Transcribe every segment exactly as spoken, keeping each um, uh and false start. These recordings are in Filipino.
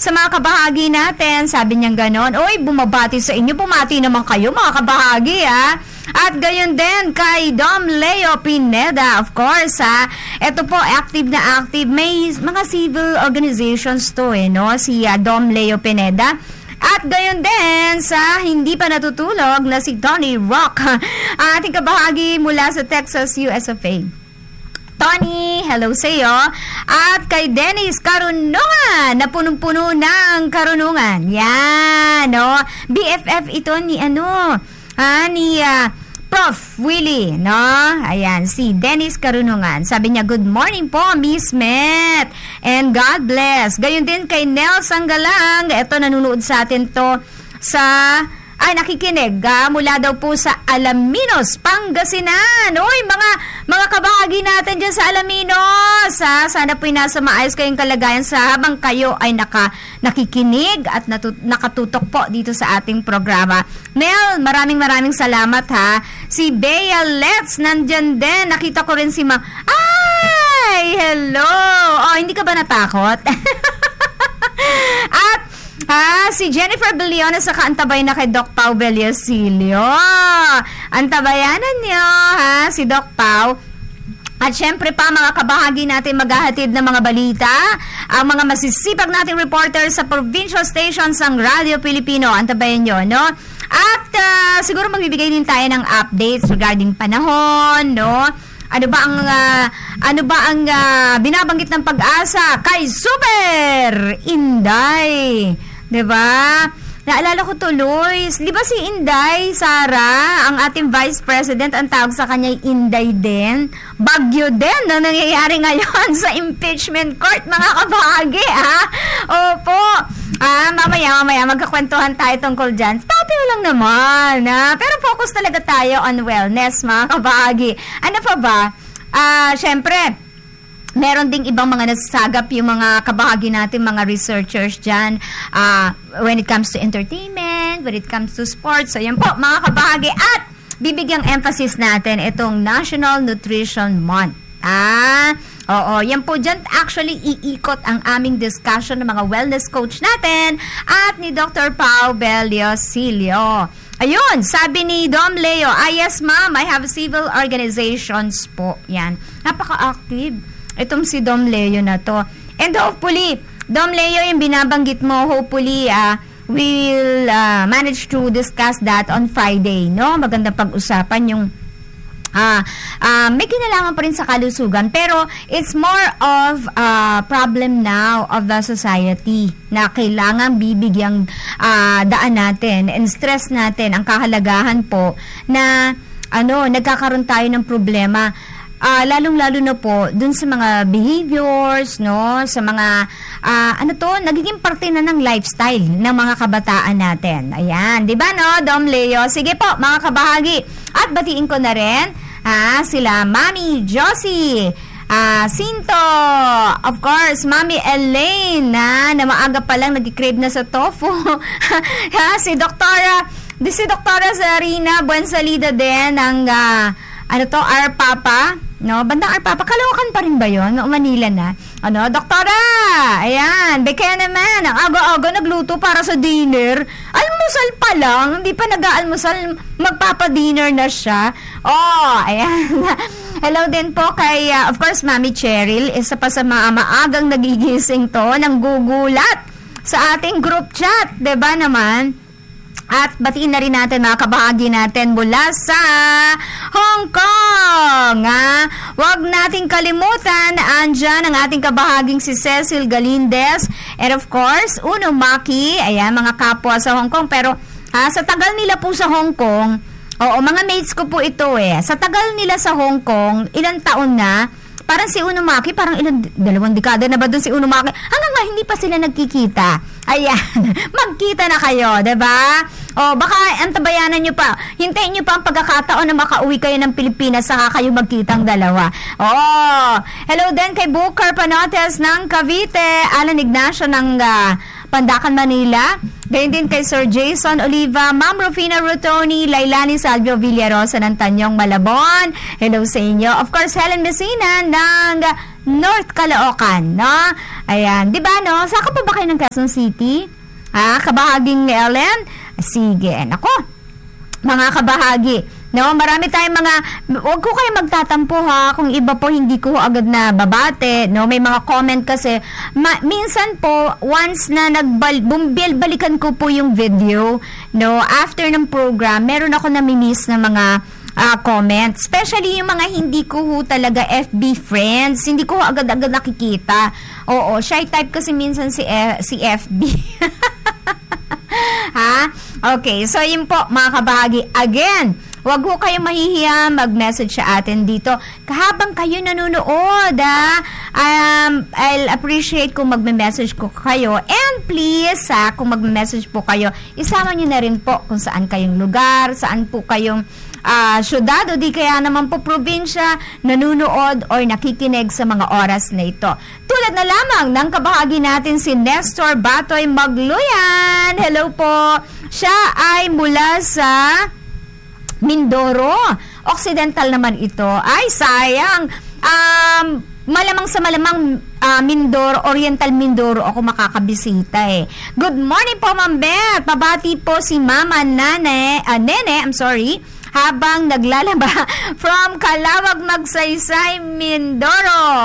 sa mga kabahagi natin. Sabi niya ganon, oy, bumabati sa inyo. Bumati naman kayo mga kabahagi, ha? At gayon din kay Dom Leo Pineda, of course, ha? Ito po, active na active. May mga civil organizations to, eh, no? Si uh, Dom Leo Pineda. At gayon din sa hindi pa natutulog na si Tony Rock, ating kabahagi mula sa Texas, U S of A. Tony, hello sa iyo. At kay Dennis Karunungan, na punong-puno ng karunungan. Yan, no? B F F ito ni ano, ah, ni uh, Prof Willie, no? Ayan, si Dennis Karunungan. Sabi niya, good morning po, Miss Met. And God bless. Gayon din kay Nel Sanggalang. Ito, nanonood sa atin to sa... Ay, nakikinig. Uh, mula daw po sa Alaminos, Pangasinan. Uy, mga mga kabahagi natin dyan sa Alaminos. Ha? Sana po'y nasa maayos kayong kalagayan sa habang kayo ay naka, nakikinig at natut- nakatutok po dito sa ating programa. Nel, maraming maraming salamat, ha. Si Bea Let's, nandyan din. Nakita ko rin si Ma... Ay, hello. Oh, hindi ka ba natakot? At Ah, si Jennifer Bellona sa kaantabay na kay Doc Pau Bellosilio. Antabayanan niyo, ha, si Doc Pau. At syempre pa, mga kabahagi natin maghahatid ng mga balita, ang mga masisipag nating reporter sa provincial stations ng Radio Pilipino. Antabayan niyo, no? At uh, siguro magbibigay din tayo ng updates regarding panahon, no? Ano ba ang uh, ano ba ang uh, binabanggit ng Pag-asa kay Super Inday? 'Di ba? Naalala ko tuloy, 'di ba si Inday Sara, ang ating Vice President, ang tawag sa kanya Inday din. Bagyo din na nangyayari ngayon sa impeachment court, mga kabahagi, ha? Opo. Ah, mamaya, mamaya, magkakwentuhan tayo tungkol dyan. Papiyo lang naman, ha? Pero focus talaga tayo on wellness, mga kabahagi. Ano pa ba? Ah, syempre, meron ding ibang mga nasasagap yung mga kabahagi natin, mga researchers dyan, uh, when it comes to entertainment, when it comes to sports. So, yan po, mga kabahagi. At bibigyang emphasis natin itong National Nutrition Month. Ah, oo, yan po dyan actually iikot ang aming discussion ng mga wellness coach natin at ni Doctor Pau Bellosilio. Ayun, sabi ni Dom Leo, ah yes ma'am, I have civil organizations po. Yan, napaka-active itong si Dom Leo na to. And hopefully, Dom Leo, yung binabanggit mo, hopefully, uh, we'll uh, manage to discuss that on Friday, no? Magandang pag-usapan yung uh, uh, may kinalaman pa rin sa kalusugan, pero it's more of a problem now of the society na kailangan bibigyang uh, daan natin and stress natin ang kahalagahan po na ano, nagkakaroon tayo ng problema. Uh, lalong-lalo na po dun sa mga behaviors, no, sa mga uh, ano to, nagiging parte na ng lifestyle ng mga kabataan natin. Ayan, 'di ba, no, Dom Leo? Sige po, mga kabahagi. At batiin ko na rin ah, sila Mami Josie, ah, Sinto, of course, Mami Elaine, na, na maaga pa lang nag-crave na sa tofu. Ha, si Doktora, di si Doktora Zarina Buensalida din ng uh, ano to, R Papa, no? Bandang R Papa, Caloocan pa rin ba yun? No, Manila na. Ano, Doktora, ayan, kaya naman, ang aga-aga nagluto para sa dinner. Almusal pa lang, hindi pa nag-aalmusal, magpapa-dinner na siya. Oh, ayan. Hello din po kay, uh, of course, Mami Cheryl, isa pa sa mga maagang nagigising to, ng gugulat sa ating group chat, diba naman? At batiin na rin natin mga kabahagi natin mula sa Hong Kong. Ha? Huwag nating kalimutan, andyan ang ating kabahaging si Cecil Galindez. And of course, Uno Maki, ayan, mga kapwa sa Hong Kong. Pero ha, sa tagal nila po sa Hong Kong, oo, mga mates ko po ito eh. Sa tagal nila sa Hong Kong, ilang taon na, parang si Uno Maki, parang ilang, dalawang dekada na ba doon si Uno Maki? Hanggang nga, hindi pa sila nagkikita. Ayan, magkita na kayo, diba? O, baka antabayanan nyo pa. Hintayin nyo pa ang pagkakataon na makauwi kayo ng Pilipinas saka kayo magkitang dalawa. Oh, hello din kay Booker Panotes ng Cavite, Alan Ignacio ng uh, Pandacan, Manila. Gayun din kay Sir Jason Oliva, Ma'am Rufina Rutoni, Lailani Salvio Villarosa ng Tanyong, Malabon. Hello sa inyo. Of course, Helen Messina ng North Caloocan, no? Ayan, di ba, no? Saan ka pa ba kayo ng Quezon City? Ha? Kabahaging Ellen? Sige, nako. Mga kabahagi, no, marami tayong mga, wag ko kayo magtatampo ha, kung iba po hindi ko agad na babate, no, may mga comment kasi, ma, minsan po, once na nagbal, bumbil, balikan ko po yung video, no, after ng program, meron ako namimiss na mga uh, comments, especially yung mga hindi ko ho talaga F B friends, hindi ko agad-agad nakikita, oo, shy type kasi minsan si, uh, si F B, ha? Okay, so yun po mga kabahagi. Again, wag ho kayo mahihiya mag-message sa atin dito. Habang kayo nanonood, ha? Um, I'll appreciate kung magme-message ko kayo. And please, ha, kung magme-message po kayo, isama nyo na rin po kung saan kayong lugar, saan po kayong Uh, syudad o di kaya naman po probinsya nanunood or nakikinig sa mga oras na ito. Tulad na lamang ng kabahagi natin si Nestor Batoy Magluyan. Hello po. Siya ay mula sa Mindoro. Occidental naman ito. Ay, sayang. Um, malamang sa malamang uh, Mindoro, Oriental Mindoro ako makakabisita eh. Good morning po, Ma'am Beth. Pabati po si Mama Nane, uh, Nene, I'm sorry, habang naglalaba from Calawag, Magsaysay, Mindoro,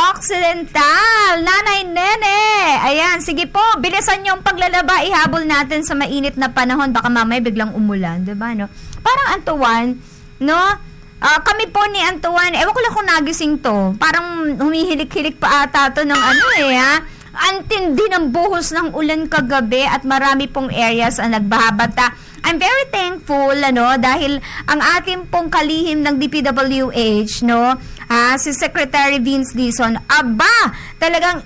Occidental. Nanay Nene. Ayan, sige po, bilisan niyo ang paglalaba. Ihabol natin sa mainit na panahon. Baka mamaya biglang umulan, diba, no? Parang Antuan, no? Uh, kami po ni Antuan, ewan ko lang kung nagising to. Parang humihilik-hilik pa ata to ng ano eh, ha? Antindi ng buhos ng ulan kagabi at marami pong areas ang nagbahabata. I'm very thankful, ano, dahil ang ating pong kalihim ng D P W H, no, ah, si Secretary Vince Dizon, aba, talagang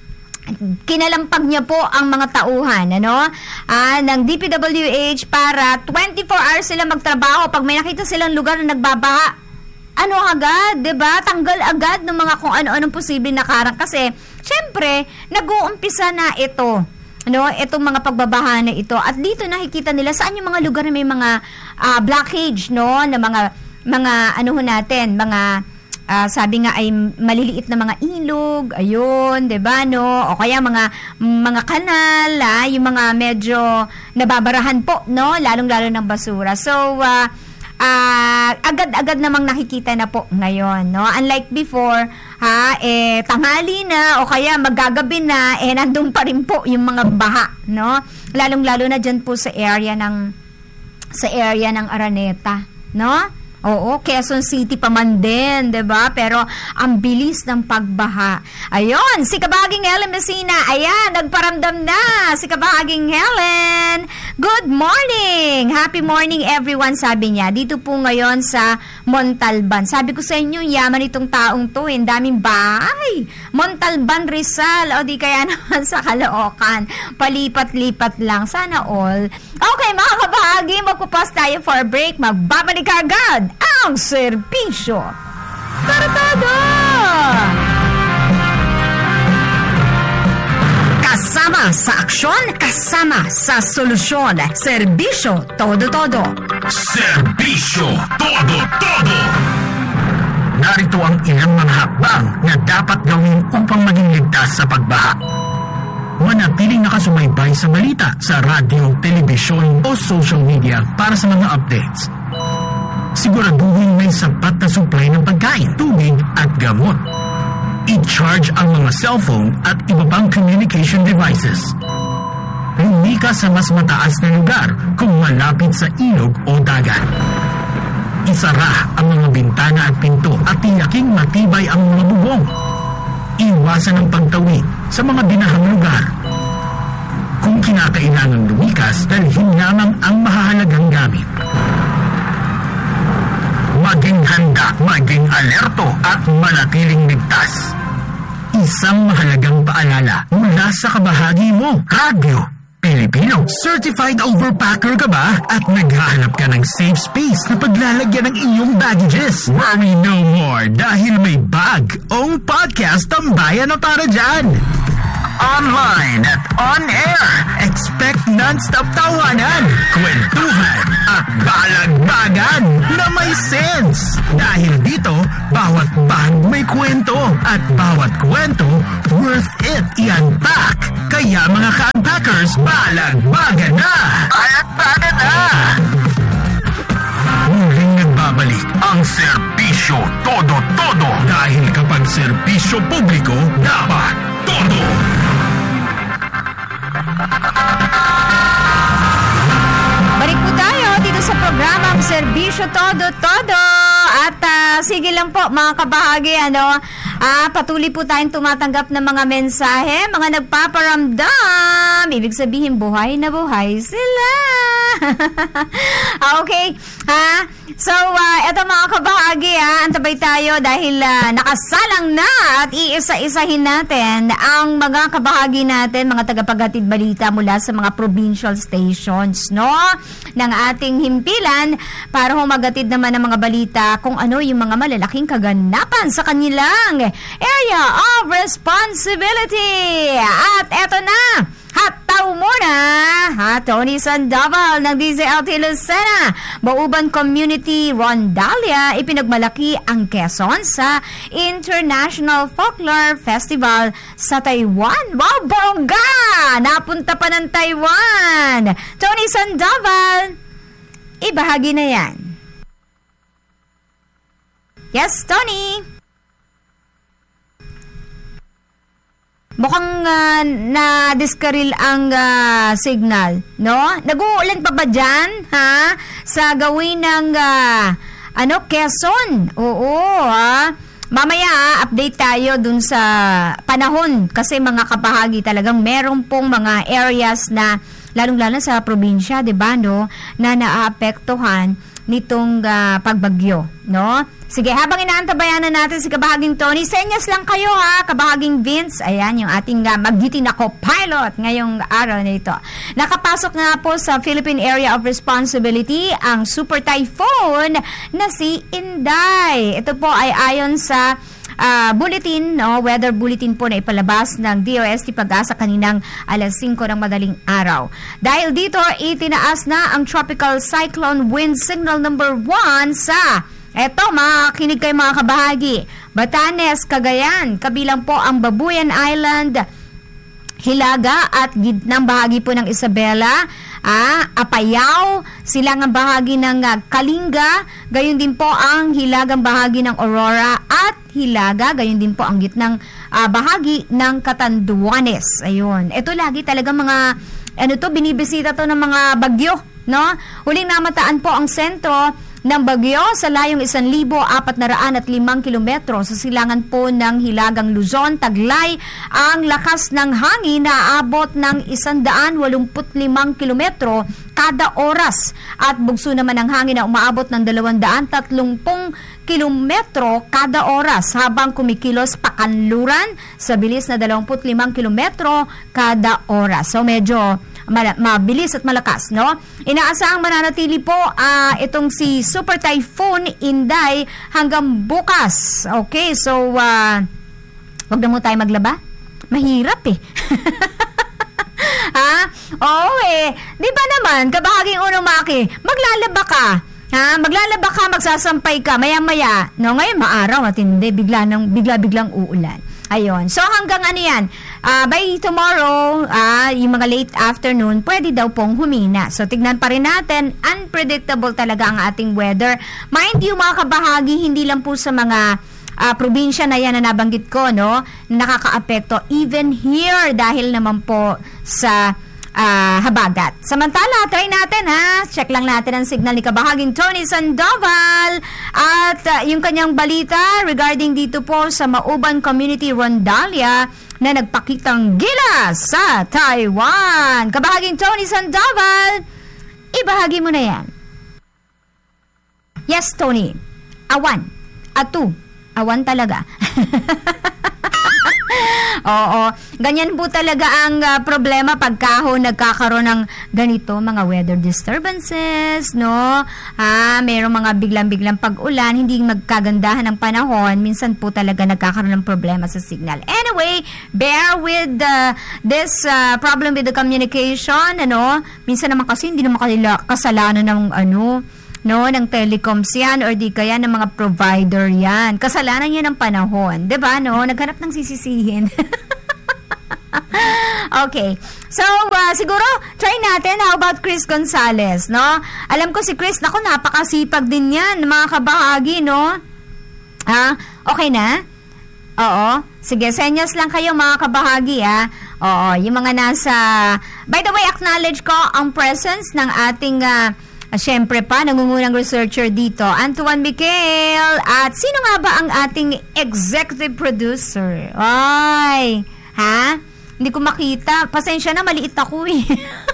kinalampag niya po ang mga tauhan, ano, ah, ng D P W H para twenty-four hours sila magtrabaho. Pag may nakita silang lugar na nagbabaha, ano agad, 'di ba? Tanggal agad ng mga kung ano-anong posibleng nakarang kasi syempre, nag-uumpisa na ito. Ano, itong mga pagbabaha na ito. At dito nakikita nila saan yung mga lugar na may mga uh, blockage, no, na mga mga ano ho natin, mga uh, sabi nga ay maliliit na mga ilog, ayun, 'di ba, no? O kaya mga mga kanal, ah, yung mga medyo nababarahan po, no, lalong-lalo ng basura. So, uh, uh, agad-agad namang nakikita na po ngayon, no? Unlike before, ha, eh, tanghali na o kaya magagabi na, eh, nandun pa rin po yung mga baha, no? Lalong-lalo na dyan po sa area ng, sa area ng Araneta, no? Oo, Quezon City pa man din, 'di ba? Pero ang bilis ng pagbaha. Ayun, si Kabahaging Helen Messina, ayan, nagparamdam na si Kabahaging Helen. Good morning! Happy morning everyone, sabi niya. Dito po ngayon sa Montalban. Sabi ko sa inyo, yaman itong taong to, eh, daming bahay. Montalban, Rizal, o di kaya naman sa Caloocan. Palipat-lipat lang. Sana all. Okay, mga kabahagi, magpupas tayo for a break. Magbabalik agad ang serbisyo. Tartada! Kasama sa aksyon, kasama sa solusyon. Serbisyo todo-todo. Serbisyo todo-todo. Narito ang ilang mga hakbang na dapat gawin upang maging ligtas sa pagbaha. Manatiling nakasubaybay sa balita sa radyo, telebisyon o social media para sa mga updates. Siguraduhin may sapat na supply ng pagkain, tubig at gamot. I-charge ang mga cellphone at iba pang communication devices. Lumika sa mas mataas na lugar kung malapit sa ilog o dagat. Isara ang mga bintana at pinto at tiyaking matibay ang mga bubong. Iwasan ang pagtawid sa mga binahang lugar. Kung kinakailangang lumikas, dalhin lamang ang mahahalagang gamit. Maging handa, maging alerto at manatiling ligtas. Isang mahalagang paalala mula sa kabahagi mo, Radyo Pilipino. Certified overpacker ka ba at naghahanap ka ng safe space na paglalagyan ng iyong baggages? Worry no more dahil may bag-ong podcast ang bayan na para dyan. Online at on air. Expect na non-stop tawanan, kwentuhan, at balagbagan na may sense. Dahil dito, bawat bag may kwento at bawat kwento worth it i-unpack. Kaya mga ka-unpackers, balagbagan na! Balagbagan na! Muling nagbabalik ang Serbisyo Todo-Todo. Dahil kapag serbisyo publiko, dapat todo! Balik po tayo dito sa programang Serbisyo Todo-Todo. At uh, sige lang po mga kabahagi, ano, uh, patuloy po tayong tumatanggap ng mga mensahe, mga nagpaparamdam. Ibig sabihin, buhay na buhay sila. Okay, ha? So, uh, eto mga kabahagi, ha? Antabay tayo dahil uh, nakasalang na at iisa-isahin natin ang mga kabahagi natin, mga tagapaghatid balita mula sa mga provincial stations, no? Ng ating himpilan para humagatid naman ng mga balita kung ano yung mga malalaking kaganapan sa kanilang area of responsibility. At eto na, hataw muna, ha, Tony Sandoval ng D Z L T Lucena, Mauban Community Rondalia, ipinagmalaki ang Quezon sa International Folklore Festival sa Taiwan. Wow, bongga! Napunta pa ng Taiwan. Tony Sandoval, ibahagi na yan. Yes, Tony. Mukhang uh, na-discarril ang uh, signal, no? Nag-uulan pa ba dyan, ha? Sa gawin ng, uh, ano, Quezon. Oo, ha? Mamaya, ha, update tayo dun sa panahon. Kasi mga kabahagi talagang meron pong mga areas na, lalong-lalo sa probinsya, diba, no? Na naaapektuhan nitong uh, pagbagyo, no? Sige, habang inaantabayanan natin si kabahaging Tony, senyas lang kayo ha, kabahaging Vince. Ayan, yung ating uh, magiting na co-pilot ngayong araw na ito. Nakapasok nga po sa Philippine Area of Responsibility ang super typhoon na si Inday. Ito po ay ayon sa uh, bulletin, no, weather bulletin po na ipalabas ng D O S T Pag-asa kaninang alas singko ng madaling araw. Dahil dito, itinaas na ang Tropical Cyclone Wind Signal number one sa eto, makinig kayo mga kabahagi. Batanes, Cagayan, kabilang po ang Babuyan Island, Hilaga at gitnang bahagi po ng Isabela, ah, Apayao, silangang bahagi ng uh, Kalinga, gayon din po ang hilagang bahagi ng Aurora at Hilaga, gayon din po ang gitnang uh, bahagi ng Catanduanes. Ayun. Ito lagi talaga mga, ano to, binibisita to ng mga bagyo, no? Huling namataan po ang sentro ng bagyo sa layong isang libo apat na raan at limang kilometro sa silangan po ng Hilagang Luzon, Taglay. Ang lakas ng hangin na aabot ng isandaan walumput limang kilometro kada oras at bugso naman ng hangin na umaabot ng dalawandaan tatlumpung kilometro kada oras habang kumikilos pakanluran sa bilis na dalawamput limang kilometro kada oras. So medyo mabilis at malakas, no? Inaasahang mananatili po uh, itong si Super Typhoon Inday hanggang bukas. Okay, so uh, wag na mo tayo maglaba. Mahirap eh. Ha? Oo eh. Di ba naman, kabahaging Unomaki, maglalaba ka. Ha? Maglalaba ka, magsasampay ka, maya-maya. No, ngayon maaraw, matindi, bigla nang bigla-biglang uulan. Ayun. So hanggang ano yan, uh, by tomorrow, uh, yung mga late afternoon, pwede daw pong humina. So tignan pa rin natin, unpredictable talaga ang ating weather. Mind you mga kabahagi, hindi lang po sa mga uh, probinsya na yan na nabanggit ko, no, nakakaapekto even here dahil naman po sa Uh, habagat. Samantala, try natin ha. Check lang natin ang signal ni kabahaging Tony Sandoval at uh, yung kanyang balita regarding dito po sa Mauban Community Rondalia na nagpakitang gilas sa Taiwan. Kabahaging Tony Sandoval, ibahagi mo na yan. Yes, Tony. Awan. Atu. Awan talaga. Oo. Ganyan po talaga ang uh, problema pagka ho nagkakaroon ng ganito, mga weather disturbances, no? Ah, mayroong mga biglang-biglang pag-ulan, hindi magkagandahan ng panahon, minsan po talaga nagkakaroon ng problema sa signal. Anyway, bear with uh, this uh, problem with the communication, ano? Minsan naman kasi hindi naman kanila kasalanan ng ano, no, ng telecoms yan or di kaya ng mga provider yan. Kasalanan yan ng panahon. Diba, no? Naghanap ng sisisihin. Okay. So, uh, siguro, try natin. How about Chris Gonzalez, no? Alam ko si Chris, naku, napakasipag din yan, mga kabahagi, no? Ah, okay na? Oo. Sige, senyas lang kayo, mga kabahagi, ah. Oo, yung mga nasa... By the way, acknowledge ko ang presence ng ating... Uh, Uh, Siyempre pa, nangungunang researcher dito, Antoine Miquel. At sino nga ba ang ating executive producer? Ay, ha? Hindi ko makita. Pasensya na, maliit ako eh.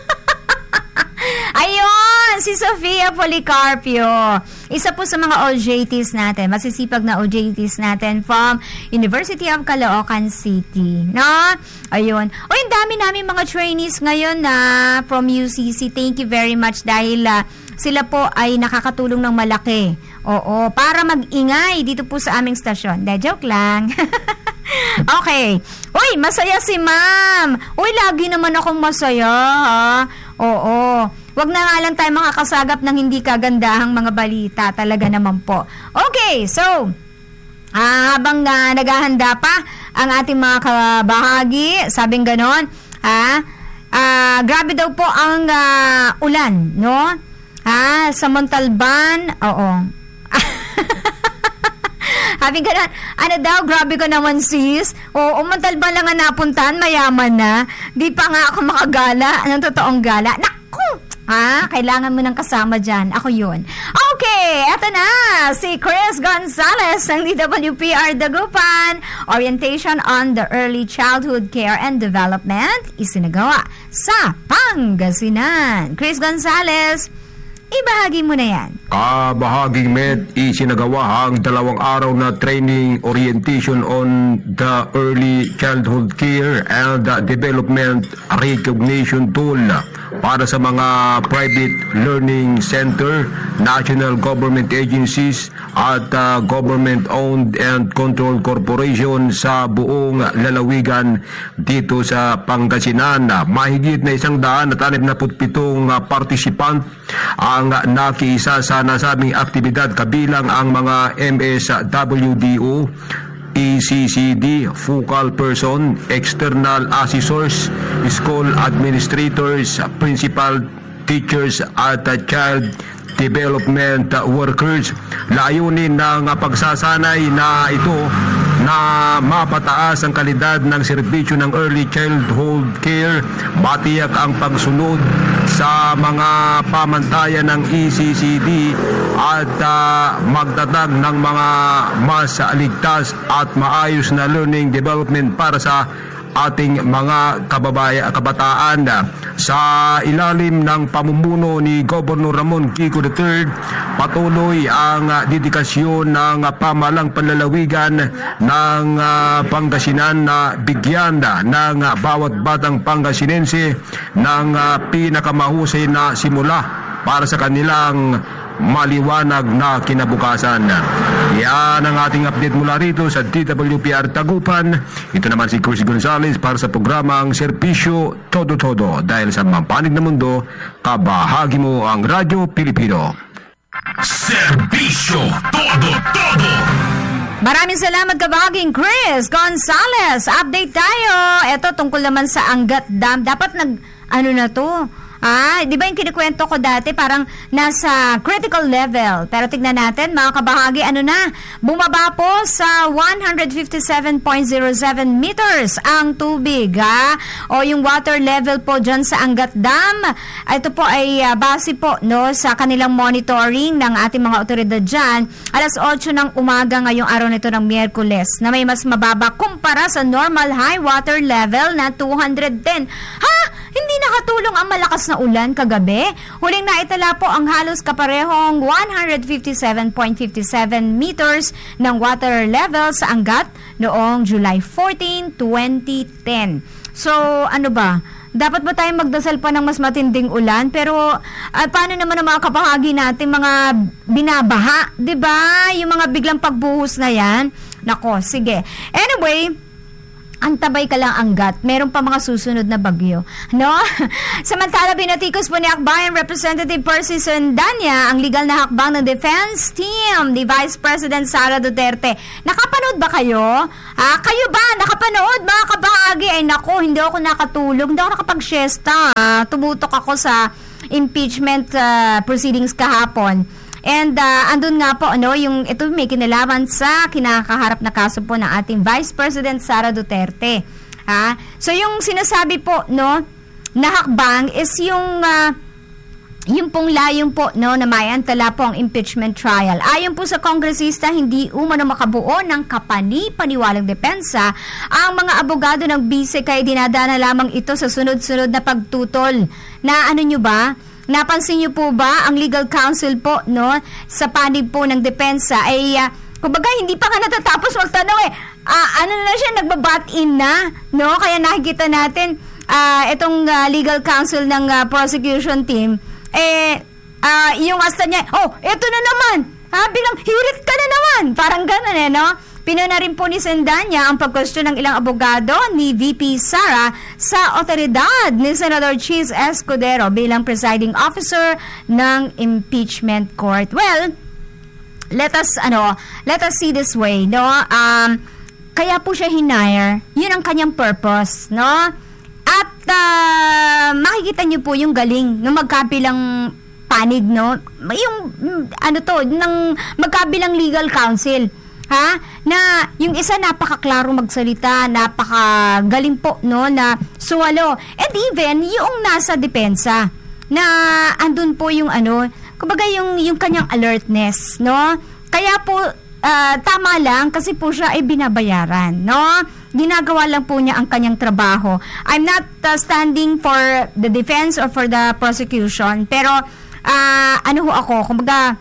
Ayun, si Sofia Policarpio. Isa po sa mga O J Ts natin, masisipag na O J Ts natin from University of Caloocan City. No? Ayun. O, yung dami namin mga trainees ngayon na from U C C. Thank you very much dahil uh, sila po ay nakakatulong ng malaki. Oo, para mag-ingay dito po sa aming stasyon. De, joke lang. Okay. Uy, masaya si ma'am. Uy, lagi naman akong masaya, ha? Oo. Wag na nga lang tayo makakasagap ng hindi kagandahang mga balita. Talaga naman po. Okay, so, ah, habang uh, naghahanda pa ang ating mga kabahagi, sabing ganon, ha? Ah, grabe daw po ang uh, ulan, no? Ha? Sa Montalban, oo. Sabi ka na, ano daw, grabe ka naman sis. Oo, Montalban lang nga napuntahan, mayaman na. Di pa nga ako makagala ng totoong gala. Naku! Ha? Kailangan mo ng kasama dyan. Ako yun. Okay, eto na. Si Chris Gonzalez ng D W P R Dagupan. Orientation on the Early Childhood Care and Development isinagawa sa Pangasinan. Chris Gonzalez, ibahagi mo na yan. Kabahaging Med, isinagawa ang dalawang araw na training orientation on the Early Childhood Care and Development Recognition Tool para sa mga private learning center, national government agencies at uh, government-owned and controlled corporation sa buong lalawigan dito sa Pangasinan. Mahigit na isang daan at anim na putpitong uh, participant ang nakiisa sa nasabing aktibidad, kabilang ang mga M S W D O, E C C D, focal person, external assessors, school administrators, principal, teachers at uh, child development workers. Layunin ng pagsasanay na ito na mapataas ang kalidad ng serbisyo ng early childhood care, matiyak ang pagsunod sa mga pamantayan ng E C C D at uh, magtatag ng mga mas ligtas at maayos na learning development para sa ating mga kababaya, kabataan. Sa ilalim ng pamumuno ni Governor Ramon Kiko the third, patuloy ang uh, dedikasyon ng uh, pamahalang panlalawigan ng uh, Pangasinan na bigyan uh, ng uh, bawat batang Pangasinense ng uh, pinakamahusay na simula para sa kanilang maliwanag na kinabukasan. Yan ang ating update mula rito sa D W P R Dagupan. Ito naman si Chris Gonzalez para sa programang Serbisyo Todo-Todo. Dahil sa mampanig na mundo, kabahagi mo ang Radyo Pilipino. Serbisyo Todo-Todo. Maraming salamat kabahaging Chris Gonzalez. Update tayo. Ito tungkol naman sa Angat Dam. Dapat nag, ano na to? Ah, di ba yung kinikwento ko dati parang nasa critical level. Pero tignan natin mga kabahagi, ano na, bumaba po sa one fifty-seven point zero seven meters ang tubig, ha? O yung water level po dyan sa Angat Dam. Ito po ay uh, base po no, sa kanilang monitoring ng ating mga otoridad dyan. Alas otso ng umaga ngayong araw nito ng Miyerkules na may mas mababa kumpara sa normal high water level na two hundred ten. Ha? Hindi na nakakatulong ang malakas na ulan kagabi. Huling naitala po ang halos kaparehong one fifty-seven point five seven meters ng water level sa Angat noong July fourteenth, twenty ten. So, ano ba? Dapat ba tayong magdasal pa ng mas matinding ulan? Pero, uh, paano naman ang mga kabahagi natin, mga binabaha? Diba? Yung mga biglang pagbuhos na yan. Nako, sige. Anyway, antabay ka lang Angat. Meron pa mga susunod na bagyo. No? Samantala, binatikos po ni Akbayan Representative Percy Sandanya ang legal na hakbang ng defense team ni Vice President Sara Duterte. Nakapanood ba kayo? Ah, kayo ba? Nakapanood mga kabahagi? Ay nako, hindi ako nakatulog. Hindi ako nakapag-siesta. Ah, tumutok ako sa impeachment uh, proceedings kahapon. And uh, andun nga po, ano, yung ito may kinalaman sa kinakaharap na kaso po ng ating Vice President Sara Duterte. Ha? So yung sinasabi po, no, na hakbang is yung uh, yung pong layong po, no, na maiantala po ang impeachment trial. Ayon po sa kongresista, hindi umano makabuo ng kapani-paniwalang depensa ang mga abogado ng bise kaya dinadana lamang ito sa sunod-sunod na pagtutol. Na ano nyo ba? Napansin niyo po ba ang legal counsel po, no, sa panig po ng depensa ay uh, kumbaga hindi pa nga natatapos magtanong eh. Uh, ano na siya, nagbabat-in na, no? Kaya nakikita natin uh, itong uh, legal counsel ng uh, prosecution team eh uh, yung asta niya, oh, eto na naman. Ha, bilang hirit ka na naman. Parang gano'n eh, no? Pinuna rin po ni Sandanya ang pagkwestiyon ng ilang abogado ni V P Sara sa otoridad ni Senador Chis Escudero bilang presiding officer ng impeachment court. Well, let us ano, let us see this way, no? Um, kaya po siya hinire. Yun ang kanyang purpose, no? At uh, makikita niyo po yung galing ng magkabilang panig, no? Yung ano to, ng magkabilang legal counsel. Ha? Na yung isa napakaklaro magsalita, napakagaling po, no, na suwalo. And even yung nasa depensa na andun po yung ano, kumbaga yung yung kanyang alertness, no? Kaya po uh, tama lang kasi po siya ay binabayaran, no? Ginagawa lang po niya ang kanyang trabaho. I'm not uh, standing for the defense or for the prosecution, pero uh, ano ho ako, kumbaga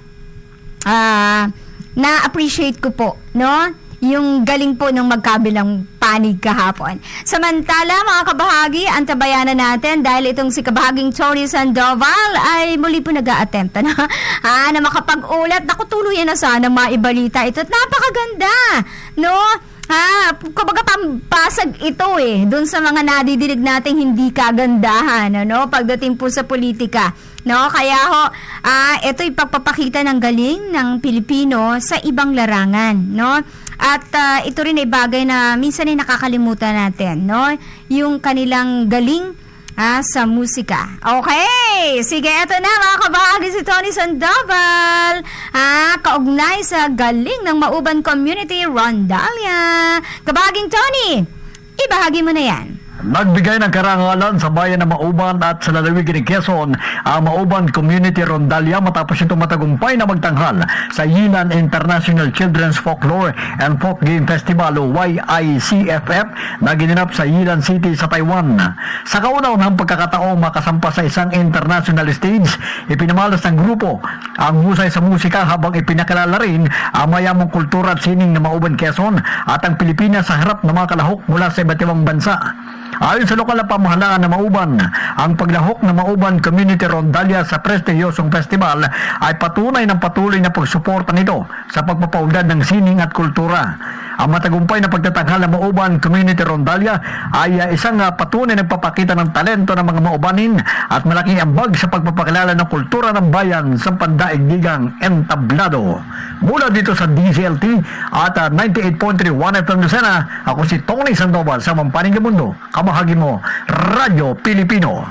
ah uh, na-appreciate ko po, no? Yung galing po ng magkabilang panig kahapon. Samantala, mga kabahagi, antabayanan natin dahil itong si kabahaging Tony Sandoval ay muli po nag-a-attempt na, ha, na makapag-ulat. Naku, tuluyan na sana maibalita ito. At napakaganda, no? Ha, kumbaga pampasag ito eh, dun sa mga nadidinig nating hindi kagandahan, ano, pagdating po sa politika. No, kaya ho, ah, ito ipagpapakita ng galing ng Pilipino sa ibang larangan, no? At uh, ito rin ay bagay na minsan ay nakakalimutan natin, no? Yung kanilang galing ah, sa musika. Okay, sige, ito na mga kabahagi si Tony Sandoval. Ah, kaugnay sa galing ng Mauban Community Rondalia. Kabahaging Tony, ibahagi mo na yan. Nagbigay ng karangalan sa bayan ng Mauban at sa lalawigan ng Quezon ang Mauban Community Rondalia matapos itong matagumpay na magtanghal sa Yilan International Children's Folklore and Folk Game Festival o Y I C F F na ginanap sa Yilan City sa Taiwan. Sa kauna-unahang pagkakataong makasampa sa isang international stage, ipinamalas ng grupo ang husay sa musika habang ipinakilala rin ang mayamang kultura at sining ng Mauban Quezon at ang Pilipinas sa harap ng mga kalahok mula sa iba't ibang bansa. Ayon sa lokal na pamahalaan ng Mauban, ang paglahok ng Mauban Community Rondalia sa prestiyosong festival ay patunay ng patuloy na pagsuporta nito sa pagpapaunlad ng sining at kultura. Ang matagumpay na pagtatanghal ng Mauban Community Rondalia ay uh, isang uh, patunay na nagpapakita ng talento ng mga Maubanin at malaking ambag sa pagpapakilala ng kultura ng bayan sa pandaigdigang entablado. Mula dito sa D Z L T at uh, ninety-eight point three one F M Lucena, ako si Tony Sandoval sa Mampaning ng Mundo. Kabahagi mo, Radyo Pilipino.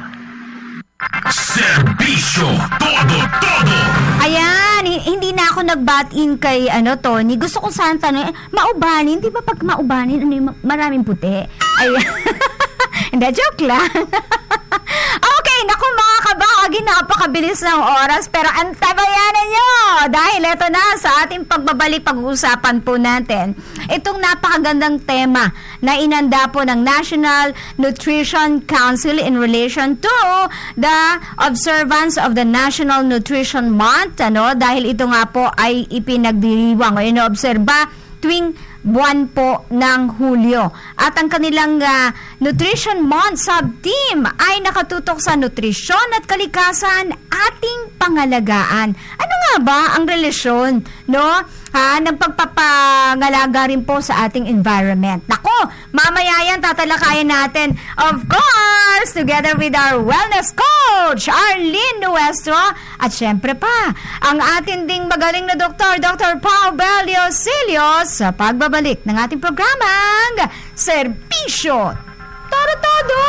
Serbisyo todo-todo. Ayan, hindi na ako nag-bat-in kay ano, Tony. Gusto ko sana tanong, maubanin, di ba pag maubanin, ano yung maraming puti? Ayan. Hindi, joke lang. Okay, naku mga kabahagi, na napakabilis ng oras, pero antabayanan nyo! Dahil ito na, sa ating pagbabalik, pag-uusapan po natin, itong napakagandang tema na inanda po ng National Nutrition Council in relation to the observance of the National Nutrition Month, ano, dahil ito nga po ay ipinagdiriwang o inoobserba tuwing buwan po ng Hulyo. At ang kanilang uh, Nutrition Month sub-team ay nakatutok sa nutrisyon at kalikasan ating pangalagaan. Ano nga ba ang relasyon, no? Ha, ng pagpapangalaga rin po sa ating environment. Nako, mamaya yan tatalakayan natin, of course, together with our wellness coach, Arlene Nuestro, at syempre pa, ang ating ding magaling na doktor, Doctor Pao Beliosilio, sa pagbabalik ng ating programang Serbisyo Todo-Todo!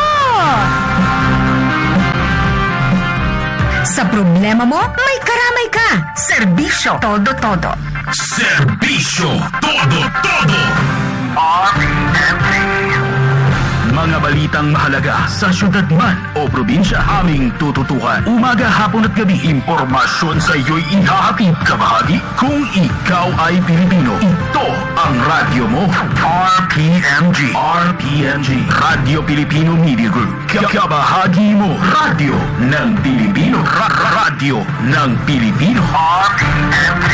Sa problema mo, may karamay ka. Serbisyo Todo-Todo. Serbisyo Todo-Todo. R P M G. Mga balitang mahalaga sa syudad man o probinsya aming tututukan. Umaga, hapon at gabi, impormasyon sa iyo'y ihahatid kabahagi. Kung ikaw ay Pilipino, ito ang radyo mo. R P M G. R P M G, Radyo Pilipino Media Group. Kabahagi mo, radyo ng Pilipino. Ra- radyo ng Pilipino. R P M G.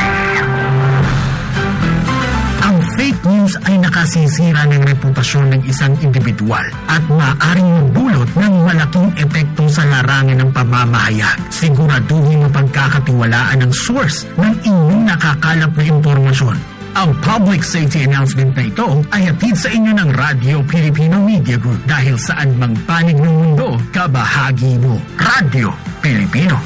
Ang fake news ay nakasisira ng reputasyon ng isang individual at maaaring magdulot ng malaking epekto sa larangan ng pamamahayag. Siguraduhin mo pagkakatiwalaan ng source ng inyong nakakalap na impormasyon. Ang public safety announcement na ito ay hatid sa inyo ng Radyo Pilipino Media Group dahil saan mang panig ng mundo, kabahagi mo. Radyo Pilipino.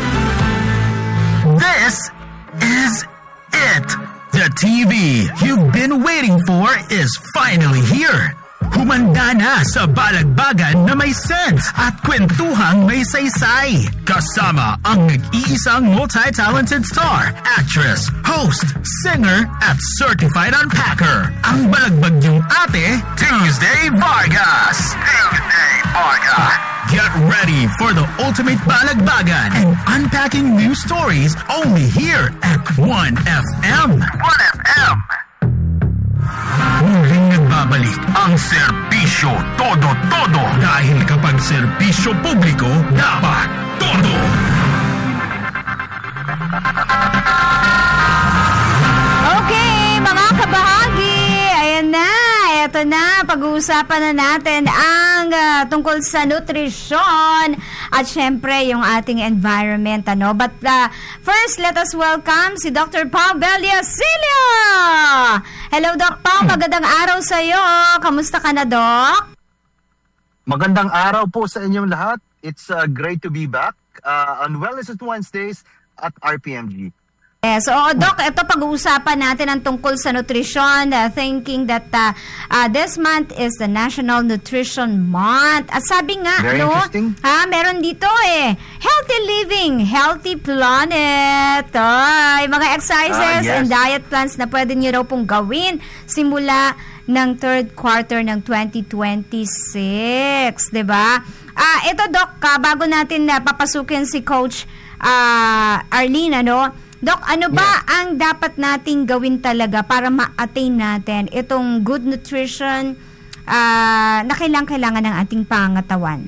This is it. The T V you've been waiting for is finally here. Humanda na sa balagbagan na may sense at kwentuhang may saysay. Kasama ang nag-iisang multi-talented star, actress, host, singer, at certified unpacker. Ang balagbag niyong ate, Tuesday Vargas. Tuesday Vargas. Get ready for the ultimate balagbagan and unpacking new stories only here at one F M. one F M. Muling nagbabalik ang Serbisyo Todo-Todo dahil kapag serbisyo publiko, dapat todo. Okay, mga kabahagi, ayan na, eto na, pag-uusapan na natin ang uh, tungkol sa nutrisyon at syempre yung ating environment, ano. But uh, first, let us welcome si Doctor Pao Beliosilio. Hello, Doc Pao, magandang araw sa iyo. Kamusta ka na, Doc? Magandang araw po sa inyong lahat. It's uh, great to be back uh, on Wellness at Wednesdays at R P M G. Yes, oo, Doc, ito pag-uusapan natin ang tungkol sa nutrisyon, uh, thinking that uh, uh, this month is the National Nutrition Month. At sabi nga, Very no, interesting. ha, meron dito eh, healthy living, healthy planet. Ay, mga exercises Ah, yes. and diet plans na pwede niyo raw pong gawin simula ng third quarter ng twenty twenty-six, 'di ba? Ah, ito, Doc, ka, bago natin na papasukin si Coach uh, Arlene, ano? Doc, ano ba Yes. ang dapat nating gawin talaga para ma-attain natin itong good nutrition uh, na kailangan-kailangan ng ating pangatawan?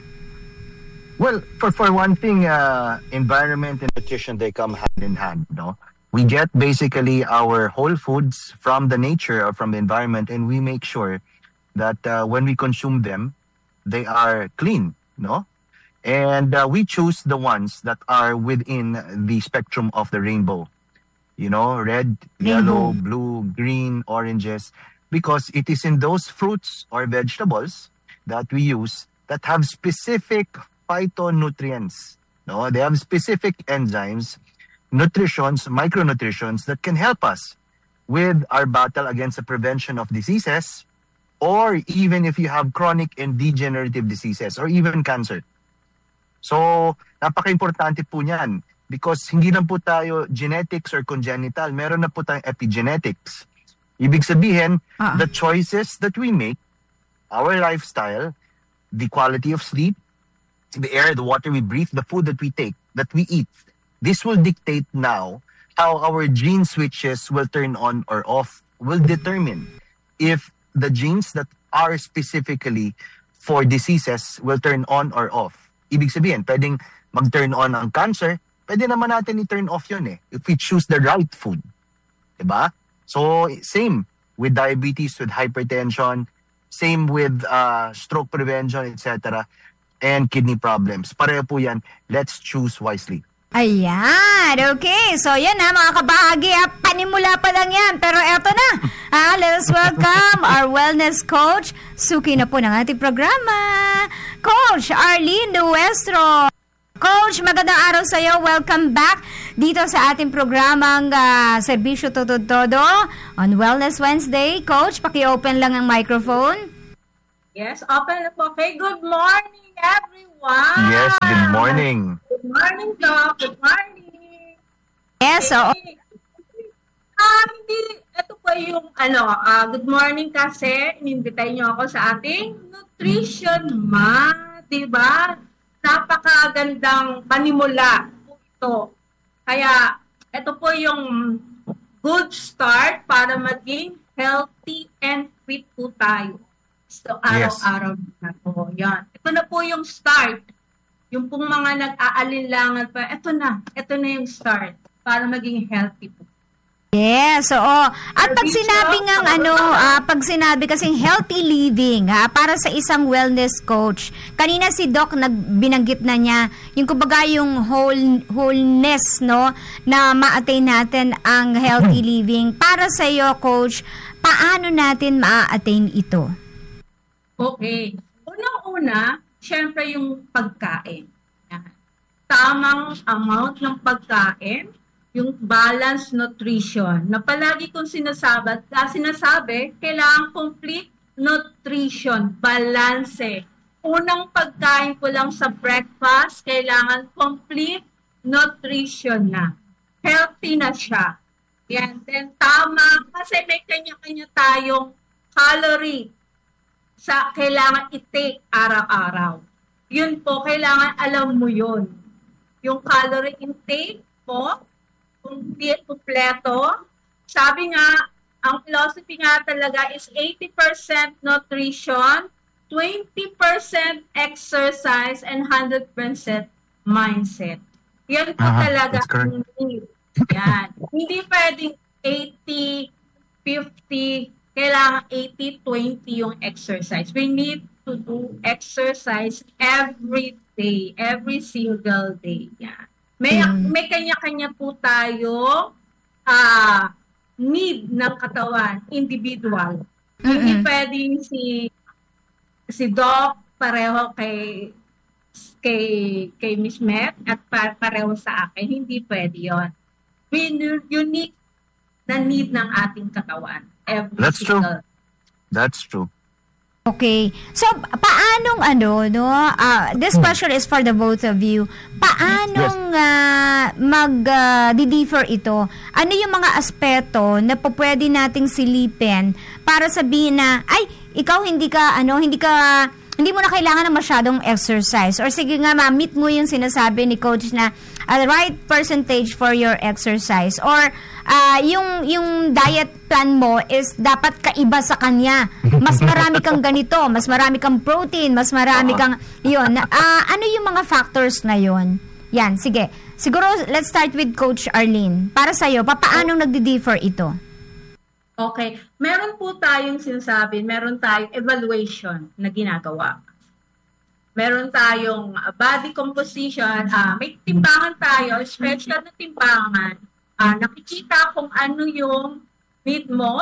Well, for for one thing, uh, environment and nutrition, they come hand in hand, no? We get basically our whole foods from the nature or from the environment, and we make sure that uh, when we consume them, they are clean, no? And uh, we choose the ones that are within the spectrum of the rainbow. You know, red, Rainbow. yellow, blue, green, oranges. Because it is in those fruits or vegetables that we use that have specific phytonutrients. No, they have specific enzymes, nutritions, micronutrients that can help us with our battle against the prevention of diseases, or even if you have chronic and degenerative diseases, or even cancer. So, napaka-importante po niyan because hindi lang po tayo genetics or congenital, meron na po tayong epigenetics. Ibig sabihin, Ah. the choices that we make, our lifestyle, the quality of sleep, the air, the water we breathe, the food that we take, that we eat. This will dictate now how our gene switches will turn on or off, will determine if the genes that are specifically for diseases will turn on or off. Ibig sabihin, pwedeng mag-turn on ang cancer, pwede naman natin i-turn off yun eh, if we choose the right food. Diba? So, same with diabetes, with hypertension, same with uh, stroke prevention, et cetera, and kidney problems. Pareho po yan. Let's choose wisely. Ayan, okay. So yan na mga kabahagi, ah, panimula pa lang yan. Pero eto na, ah, let us welcome our wellness coach. Suki na po ng ating programa, Coach Arlene Nuestro. Coach, magandang araw sa iyo. Welcome back dito sa ating programang uh, Serbisyo Todo-Todo on Wellness Wednesday. Coach, paki-open lang ang microphone. Yes, open na po. Okay, good morning everyone. Yes, good morning. Good morning, Doc. Good morning. Yes, oo. Ah, hindi, ito po yung, ano, uh, good morning kasi, inimbitay niyo ako sa ating Nutrition Month, diba? Napakagandang panimula po ito. Kaya, ito po yung good start para maging healthy and fit po tayo. So, araw-araw na po. Yan. Ito na po yung start. Yung pong mga nag-aalinlangan pa, ito na. Ito na yung start para maging healthy po. Yes, oo. At pag sinabi ng ano, ah, pag sinabi kasing healthy living, ha, para sa isang wellness coach, kanina si Doc nagbinanggit na niya, yung kumbaga yung whole, wholeness, no, na ma-attain natin ang healthy living. Para sa iyo, Coach, paano natin ma-attain ito? Okay. Unang-una, syempre yung pagkain. Yan. Tamang amount ng pagkain, yung balanced nutrition, na palagi kong sinasabi, uh, sinasabi, kailangan complete nutrition, balance. Unang pagkain ko lang sa breakfast, kailangan complete nutrition na. Healthy na siya. Yan. Then tama, kasi may kanya-kanya tayong calorie sa kailangan i-take araw-araw. Yun po, kailangan alam mo yun. Yung calorie intake po, kung di kompleto. Sabi nga, ang philosophy nga talaga is eighty percent nutrition, twenty percent exercise, and one hundred percent mindset. Yan po uh-huh, talaga ang need. Yan. Hindi pwedeng eighty fifty, kailangan eighty twenty yung exercise. We need to do exercise every day, every single day. Yan. May, mm. may kanya-kanya po tayo uh, need ng katawan, individual. Mm-hmm. Hindi pwedeng si si Doc pareho kay kay kay Miss Met at pareho sa akin. Hindi pwede yun. We unique na need ng ating katawan. Every That's single. true. That's true. Okay. So, paanong ano, no? Uh, this question is for the both of you. Paanong uh, mag-differ uh, ito? Ano yung mga aspeto na po pwede nating silipin para sabihin na, ay, ikaw hindi ka, ano, hindi ka, hindi mo na kailangan ng masyadong exercise. Or sige nga, ma-meet mo yung sinasabi ni Coach na a right percentage for your exercise. Or uh, yung yung diet plan mo is dapat kaiba sa kanya. Mas marami kang ganito, mas marami kang protein, mas marami kang yun. Uh, ano yung mga factors na yun? Yan, sige. Siguro, let's start with Coach Arlene. Para sa'yo, paano nagdi-differ ito? Okay. Meron po tayong sinasabi, meron tayong evaluation na ginagawa. Meron tayong body composition, uh, may timbangan tayo, special na timbangan. Uh, nakikita kung ano yung need mo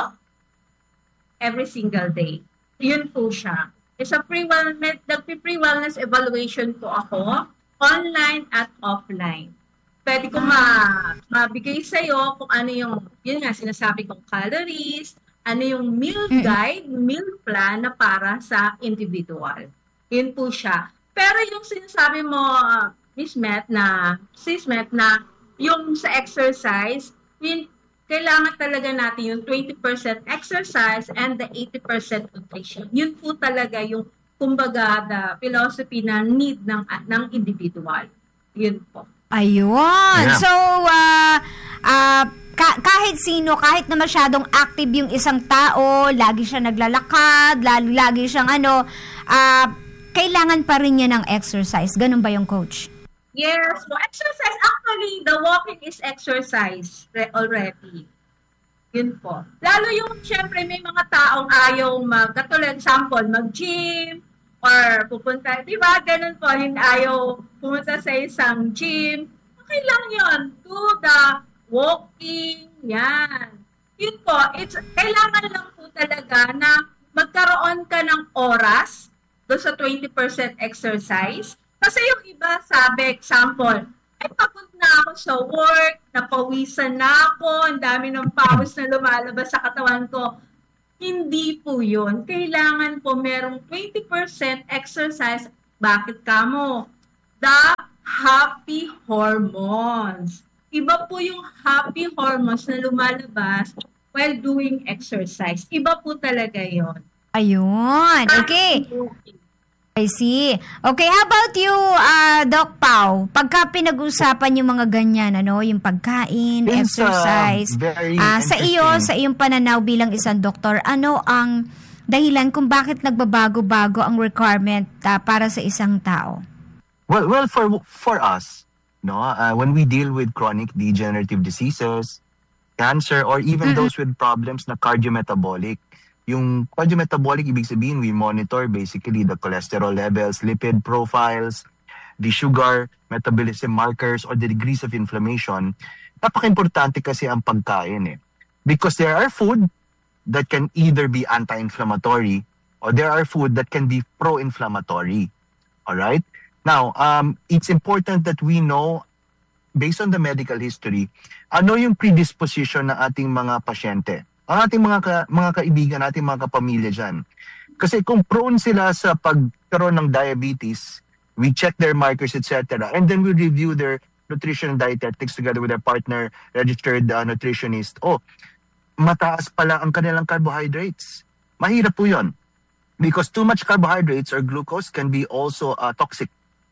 every single day. Yun po siya. It's a pre-wellness, nagpi-pre-wellness evaluation po ako, online at offline. Pwede ko ma mabigay sa'yo kung ano yung, yun nga, sinasabi kong calories, ano yung meal guide, meal plan na para sa individual. Yun po siya. Pero yung sinasabi mo, uh, Miss Met, na, Sis Met, na yung sa exercise, yun, kailangan talaga natin yung twenty percent exercise and the eighty percent nutrition. Yun po talaga yung kumbaga, the philosophy na need ng ng individual. Yun po. Ayun. Yeah. So, uh, uh, ka- kahit sino, kahit na masyadong active yung isang tao, lagi siya naglalakad, lagi, lagi siyang ano, uh, kailangan pa rin niya ng exercise. Ganun ba yung coach? Yes, so exercise. Actually, the walking is exercise re- already. Yun po. Lalo yung, syempre, may mga taong ayaw mag, katulad example, mag-gym, or pupunta, di ba, ganun po, hindi ayaw pumunta sa isang gym. Okay lang yun. Do the walking, yan. Yun po, it's, kailangan lang po talaga na magkaroon ka ng oras doon sa twenty percent exercise. Kasi yung iba, sabi, example, ay pagod na ako sa work, napawisan na ako, ang dami ng pawis na lumalabas sa katawan ko. Hindi po yun. Kailangan po merong twenty percent exercise. Bakit ka mo? The happy hormones. Iba po yung happy hormones na lumalabas while doing exercise. Iba po talaga yun. Ayun. Okay. I see. Okay, how about you, uh, Doc Pao? Pagka pinag-usapan yung mga ganyan, ano, yung pagkain, It's, uh, exercise, very ah, sa iyo, interesting. sa iyong pananaw bilang isang doktor, ano ang dahilan kung bakit nagbabago-bago ang requirement uh, para sa isang tao? Well, well, for for us, no, uh, when we deal with chronic degenerative diseases, cancer, or even Mm-mm. those with problems na cardiometabolic, yung cardiometabolic, ibig sabihin, we monitor basically the cholesterol levels, lipid profiles, the sugar metabolism markers, or the degrees of inflammation. Napaka-importante kasi ang pagkain eh. Because there are food that can either be anti-inflammatory or there are food that can be pro-inflammatory. Alright? Now, um, it's important that we know, based on the medical history, ano yung predisposition ng ating mga pasyente. Ang ating mga ka, mga kaibigan, ating mga kapamilya dyan. Kasi kung prone sila sa pagkaroon ng diabetes, we check their markers, et cetera. And then we review their nutrition and dietetics together with their partner, registered uh, nutritionist. Oh, mataas pala ang kanilang carbohydrates. Mahirap po yun. Because too much carbohydrates or glucose can be also uh, toxic.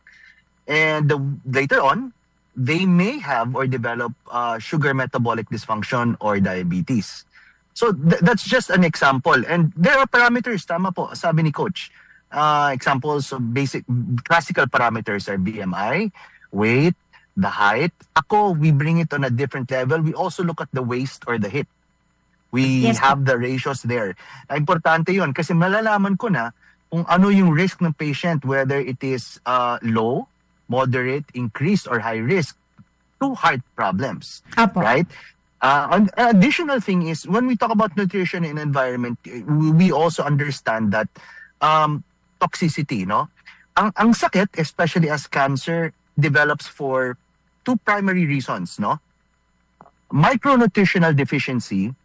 And the, later on, they may have or develop uh, sugar metabolic dysfunction or diabetes. So th- that's just an example. And there are parameters, tama po, sabi ni Coach. Uh, examples of basic, classical parameters are B M I, weight, the height. Ako, we bring it on a different level. We also look at the waist or the hip. We Yes, have the ratios there. Importante yun kasi malalaman ko na kung ano yung risk ng patient, whether it is uh, low, moderate, increased, or high risk to heart problems. Apo. Right? Uh, an additional thing is, when we talk about nutrition and environment, we also understand that um, toxicity, no? Ang, ang sakit, especially as cancer, develops for two primary reasons, no? Micronutritional deficiency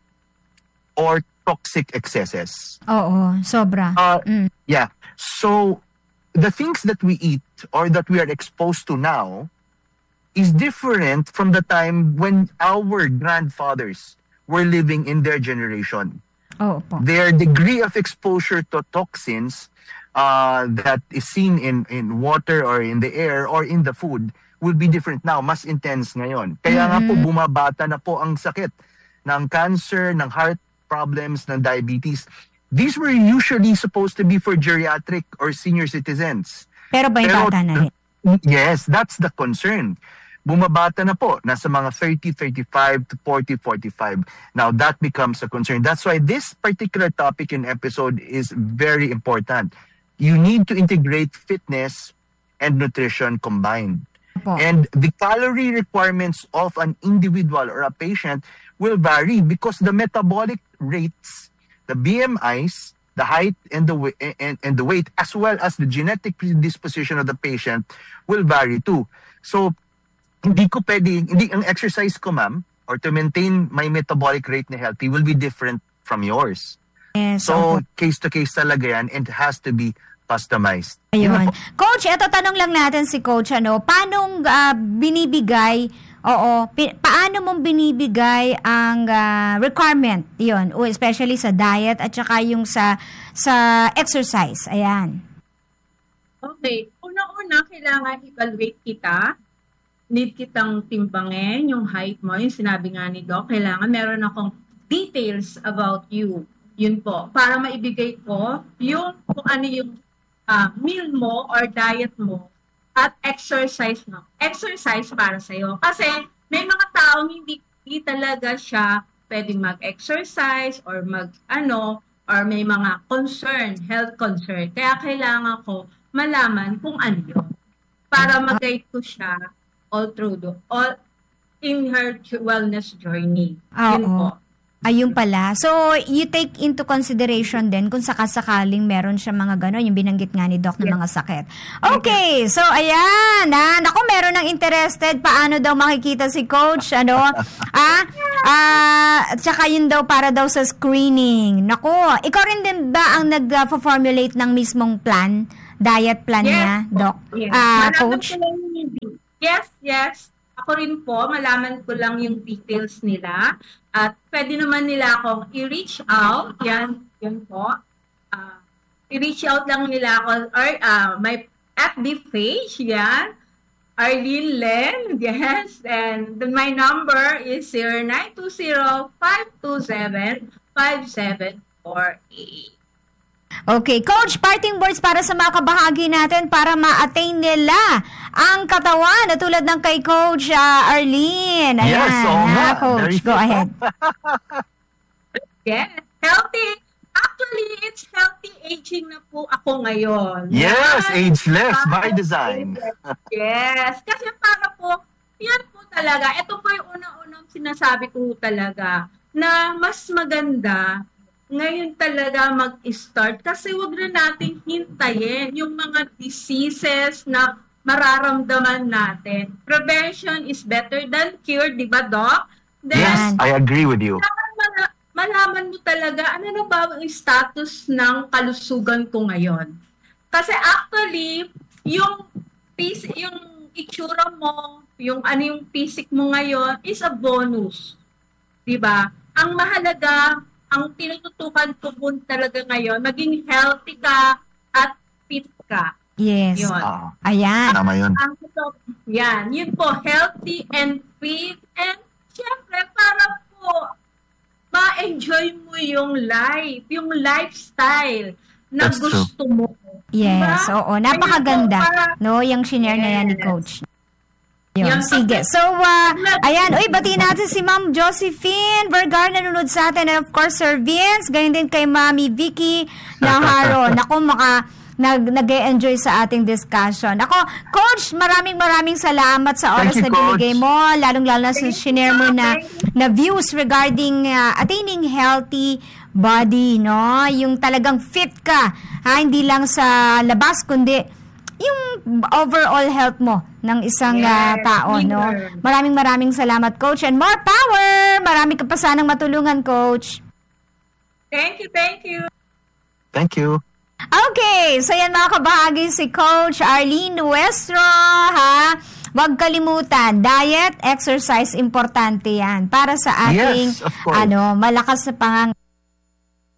or toxic excesses. Oo, sobra. Uh, Mm. Yeah. So, the things that we eat or that we are exposed to now is different from the time when our grandfathers were living in their generation. Oo po. Their degree of exposure to toxins uh, that is seen in, in water or in the air or in the food will be different now, mas intense ngayon. Kaya nga po, bumabata na po ang sakit ng cancer, ng heart problems, ng diabetes. These were usually supposed to be for geriatric or senior citizens. Pero may Pero- bata na rin. Yes, that's the concern. Bumabata na po, nasa mga thirty, thirty-five to forty, forty-five. Now, that becomes a concern. That's why this particular topic and episode is very important. You need to integrate fitness and nutrition combined. Opo. And the calorie requirements of an individual or a patient will vary because the metabolic rates, the B M Is, the height and the wa- and, and the weight, as well as the genetic predisposition of the patient will vary too. So, hindi ko pwede, hindi ang exercise ko, ma'am, or to maintain my metabolic rate na healthy will be different from yours. Yes, So, opo. case to case talaga yan, and it has to be customized. Yun na Ayun. po. Coach, eto tanong lang natin si Coach, ano, paano ah, binibigay, oo, pi- paano mong binibigay ang ah, requirement, yun, o especially sa diet at saka yung sa sa exercise, ayan. Okay. Una-una, kailangan evaluate kita. Need kitang timbangin yung height mo. Yung sinabi nga ni Doc, kailangan meron akong details about you. Yun po. Para maibigay ko yung kung ano yung uh, meal mo or diet mo at exercise mo. Exercise para sa'yo. Kasi may mga taong hindi, hindi talaga siya pwedeng mag-exercise or mag-ano or may mga concern, health concern. Kaya kailangan ko malaman kung ano yun. Para mag-guide ko siya all through the, all in her wellness journey. Oo. Yun po. Ayun pala. So, you take into consideration din kung sakasakaling meron siya mga gano'n, yung binanggit nga ni Doc ng Yes. mga sakit. Okay, so ayan. Ha? Naku, meron ng interested. Paano daw makikita si Coach? Ano? ah, ah, at saka yun daw para daw sa screening. Naku, ikaw rin din ba ang nag-formulate ng mismong plan? Diet plan Yes, niya, po. Doc? Yes. Ah, Malaman Coach? ko lang yung de- Yes, yes. Ako rin po, malaman ko lang yung details nila. At pwede naman nila akong i-reach out. Yan, yan po. Uh, i-reach out lang nila ako. Or uh, my F B page, yan. Arlene Len, yes. And my number is zero nine two zero, five two seven, five seven four eight. Okay, Coach, parting words para sa mga kabahagi natin para ma-attain nila ang katawan na tulad ng kay Coach uh, Arlene. Ayan, Yes, oo ha, nga. Coach, Very go good. ahead. Yes, healthy. Actually, it's healthy aging na po ako ngayon. Yes, Yan. ageless by Ah, design. Yes, kasi para po, yan po talaga, ito po yung unang-unang sinasabi ko talaga, na mas maganda ngayon talaga mag-start kasi wag na nating hintayin yung mga diseases na mararamdaman natin. Prevention is better than cure, di ba, Doc? Then, Yes, I agree with you. kailangan mala- malaman mo talaga ano na ba ang status ng kalusugan ko ngayon. Kasi actually, yung pis- yung itsura mo, yung ano yung physique mo ngayon is a bonus. 'Di ba? Ang mahalaga, ang tinututukan ko po talaga ngayon, maging healthy ka at fit ka. Yes. Yun. Ah, Ayan. tama yun. Ang ito, yan, yun po, healthy and fit. And syempre, para po, ma-enjoy mo yung life, yung lifestyle na That's gusto mo. Yes, Diba? oo. Napakaganda. Ayun po, para- No, yung shinare na yan ni Yes. Coach. Yun, Yan, sige. pag- So, uh, ayan. Uy, batiin natin si Ma'am Josephine Vergara nanonood sa atin. And of course, Sir Vince. Ganyan din kay Mami Vicky Naharo. Naku, maka nag, nag-enjoy sa ating discussion. Ako, Coach, maraming maraming salamat sa oras Thank you, na binigay Coach. mo. Lalong-lalo na sa shinare mo na, na views regarding uh, attaining healthy body, no? Yung talagang fit ka. Ha? Hindi lang sa labas, kundi yung overall health mo ng isang uh, Yes, tao, no? leader. Maraming maraming salamat, Coach. And more power! Marami ka pa sanang matulungan, Coach. Thank you, thank you. Thank you. Okay, so yan mga kabahagi si Coach Arlene Nuestro, ha? Huwag kalimutan, diet, exercise, importante yan para sa ating Yes, of course. ano, malakas na pangang